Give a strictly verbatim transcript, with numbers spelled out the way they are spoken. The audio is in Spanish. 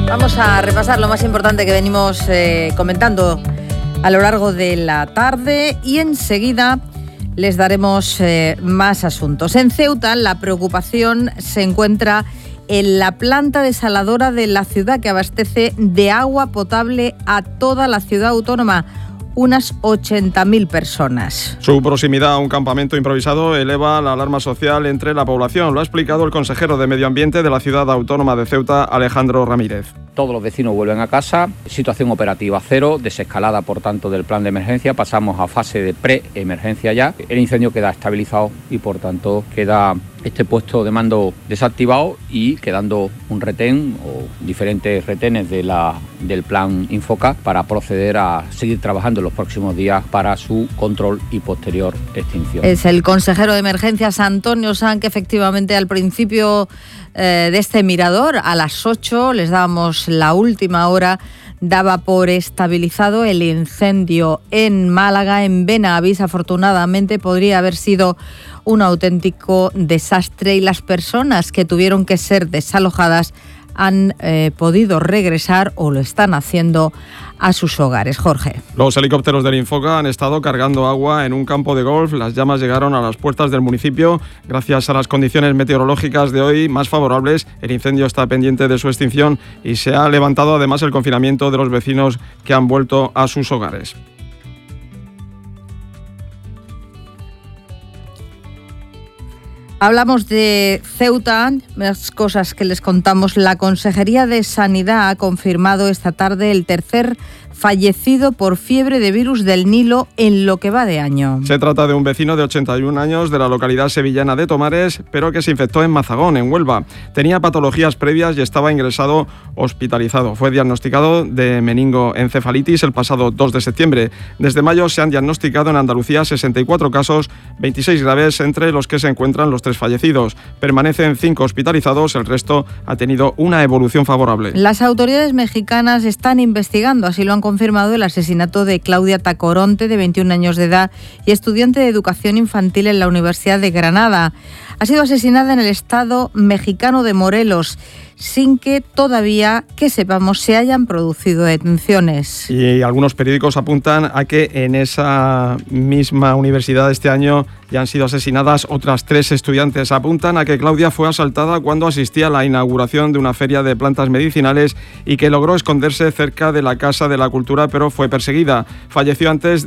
Vamos a repasar lo más importante que venimos eh, comentando a lo largo de la tarde y enseguida les daremos eh, más asuntos. En Ceuta la preocupación se encuentra en la planta desaladora de la ciudad que abastece de agua potable a toda la ciudad autónoma, unas ochenta mil personas. Su proximidad a un campamento improvisado eleva la alarma social entre la población. Lo ha explicado el consejero de Medio Ambiente de la ciudad autónoma de Ceuta, Alejandro Ramírez. Todos los vecinos vuelven a casa, situación operativa cero, desescalada por tanto del plan de emergencia, pasamos a fase de pre-emergencia ya. El incendio queda estabilizado y por tanto queda este puesto de mando desactivado y quedando un retén o diferentes retenes de la, del plan Infoca para proceder a seguir trabajando en los próximos días para su control y posterior extinción. Es el consejero de emergencias Antonio Sanz, que efectivamente al principio eh, de este mirador, a las ocho, les dábamos la última hora, daba por estabilizado el incendio en Málaga, en Benavís. Afortunadamente podría haber sido un auténtico desastre y las personas que tuvieron que ser desalojadas han eh, podido regresar o lo están haciendo a sus hogares. Jorge. Los helicópteros del Infoca han estado cargando agua en un campo de golf. Las llamas llegaron a las puertas del municipio. Gracias a las condiciones meteorológicas de hoy más favorables, el incendio está pendiente de su extinción y se ha levantado además el confinamiento de los vecinos que han vuelto a sus hogares. Hablamos de Ceuta, las cosas que les contamos. La Consejería de Sanidad ha confirmado esta tarde el tercer fallecido por fiebre de virus del Nilo en lo que va de año. Se trata de un vecino de ochenta y un años de la localidad sevillana de Tomares, pero que se infectó en Mazagón, en Huelva. Tenía patologías previas y estaba ingresado hospitalizado. Fue diagnosticado de meningoencefalitis el pasado dos de septiembre. Desde mayo se han diagnosticado en Andalucía sesenta y cuatro casos, veintiséis graves, entre los que se encuentran los tres fallecidos. Permanecen cinco hospitalizados, el resto ha tenido una evolución favorable. Las autoridades mexicanas están investigando, así lo han confirmado, el asesinato de Claudia Tacoronte, de veintiún años de edad y estudiante de educación infantil en la Universidad de Granada. Ha sido asesinada en el estado mexicano de Morelos, sin que todavía, que sepamos, se hayan producido detenciones. Y algunos periódicos apuntan a que en esa misma universidad este año ya han sido asesinadas otras tres estudiantes. Apuntan a que Claudia fue asaltada cuando asistía a la inauguración de una feria de plantas medicinales y que logró esconderse cerca de la Casa de la Cultura, pero fue perseguida. Falleció antes